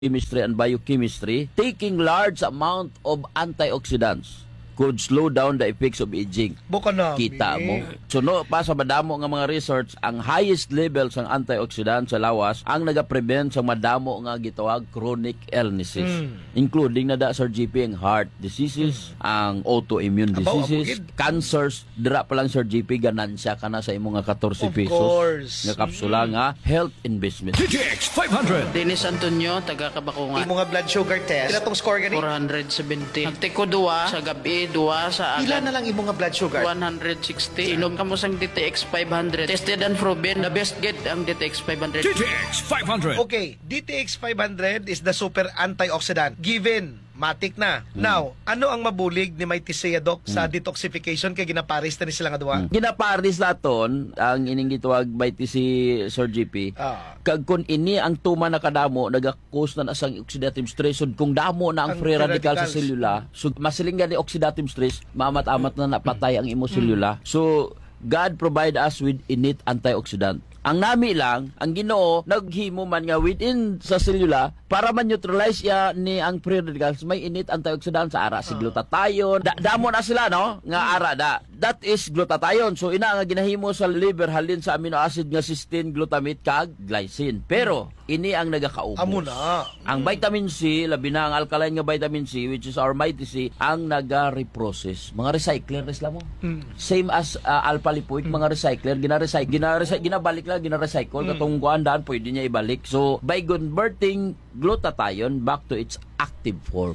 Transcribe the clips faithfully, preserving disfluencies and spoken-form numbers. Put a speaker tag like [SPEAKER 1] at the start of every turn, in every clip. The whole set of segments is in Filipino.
[SPEAKER 1] chemistry and biochemistry, taking large amount of antioxidants could slow down the effects of aging.
[SPEAKER 2] Buka na.
[SPEAKER 1] Kita mo. Suno pa sa madamo nga mga research, ang highest levels ng antioxidant sa lawas ang nagaprevent sa madamo nga gitawag chronic illnesses. Mm. Including na da Sir G P ang heart diseases, mm. ang autoimmune diseases, Abaw, cancers. Dira pa lang Sir G P, ganansya ka na sa imong nga fourteen pesos.
[SPEAKER 2] Course.
[SPEAKER 1] Nga kapsula mm. nga health investment.
[SPEAKER 3] D T X five hundred.
[SPEAKER 4] Dennis Antonio, taga Kabakungan.
[SPEAKER 2] Imong nga blood sugar test. Kila tong score gani?
[SPEAKER 4] four seventy. Nagtiko duwa sa gabi, duwa sa agad.
[SPEAKER 2] Pila na lang imong nga blood sugar?
[SPEAKER 4] one sixty. Inom ka mo sang D T X five hundred. Tested and proven. The best get ang D T X five hundred.
[SPEAKER 3] D T X five hundred.
[SPEAKER 2] Okay, D T X five hundred is the super antioxidant. Given, matik na. Hmm. Now, ano ang mabulig ni Mighty Sea, Doc, sa hmm. detoxification kay ginaparis na ni sila nga duwa?
[SPEAKER 1] Hmm. Ginaparis naton ang ining gitawag Mighty Sea, Sir G P. Ah. Kag kun ini ang tuma na kadamo nagakos na asang oxidative stress, sud kung damo na ang, ang free radical radicals sa selula, so masilingan ni oxidative stress, mamat-amat na napatay ang imo selula. So God provide us with innate antioxidant. Ang nami lang, ang Ginoo naghimo man nga within sa selula para man neutralize ya ni ang free radicals, may innate antioxidant sa ara si glutathione. Da, damo na sila no nga ara da. That is glutathione. So ina nga ginahimo sa liver halin sa amino acid nga cysteine, glutamate kag glycine. Pero ini ang nagakaubos.
[SPEAKER 2] Amo na.
[SPEAKER 1] Ang vitamin C, labi na ang alkaline nga vitamin C, which is our Mighty C, ang naga-reprocess. Mga recycler resla mo. Mm. Same as uh, alpha lipoic, mm. mga recycler, gina-recycle, gina-recycle, ginabalik lang, gina-recycle, mm. katong guandaan, pwede niya ibalik. So, by converting glutathione back to its active form.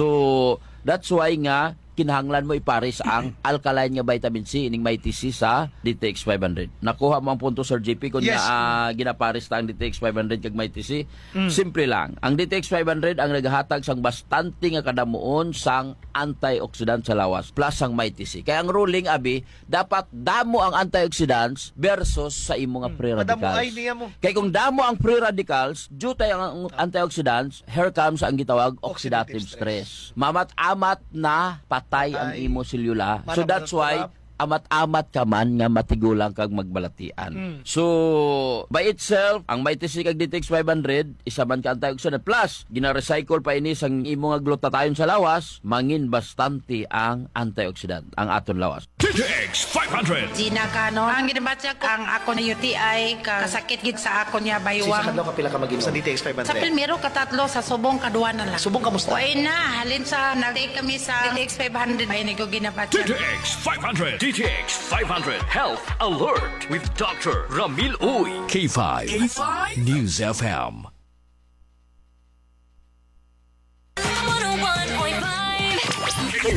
[SPEAKER 1] So, that's why nga, kinahanglan mo ipares ang alkaline nga vitamin C ining Mighty C sa D T X five hundred. Nakuha mo ang punto Sir J P kung yes. na uh, ginapares ta ang D T X five hundred kag Mighty C. Mm. Simple lang. Ang D T X five hundred ang nagahatag sang bastante nga kadamuon sang antioxidant sa lawas plus ang Mighty C. Kaya ang ruling abi dapat damo ang antioxidants versus sa imo nga free radicals.
[SPEAKER 2] Madamo ay niya mo.
[SPEAKER 1] Kaya kung damo ang free radicals, due tayo ang antioxidants, here comes ang gitawag oxidative, oxidative stress. stress. Mamat-amat na patay ang imo selula. So that's why amat-amat ka man nga matigulang kag magbalatian. Mm. So, by itself, ang Mighty C kag D T X five hundred, isa man ka antioxidant. Plus, gina-recycle pa ini sang imo nga glutathione sa lawas, mangin bastante ang antioxidant, ang aton lawas.
[SPEAKER 3] D T X five hundred.
[SPEAKER 5] Gina kanon. Ang ginabatya ko, ang ako na U T I, kasakit gid sa ako niya baywang.
[SPEAKER 2] Sa kadlaw ka pila ka mag sa D T X five hundred?
[SPEAKER 5] Sa primero, katatlo, sa subong, kaduwa na lang.
[SPEAKER 2] Subong kamusta?
[SPEAKER 5] Oy na, halin sa, nag-take kami sa D T X five hundred. Ay, ko ginabatya.
[SPEAKER 3] D T X five hundred. D T X five hundred Health Alert with Doctor Ramil Uy. K five. K five News F M.